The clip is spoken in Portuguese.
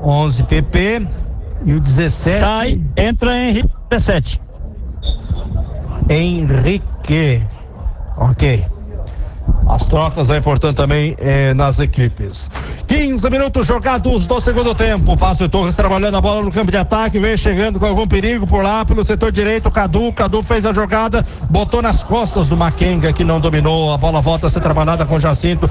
11 PP e o 17. Sai, entra Henrique 17. Henrique. Ok. As trocas é importante também nas equipes. 15 minutos jogados do segundo tempo. Passo Torres trabalhando a bola no campo de ataque, vem chegando com algum perigo por lá pelo setor direito. Cadu fez a jogada, botou nas costas do Maquenga, que não dominou. A bola volta a ser trabalhada com Jacinto.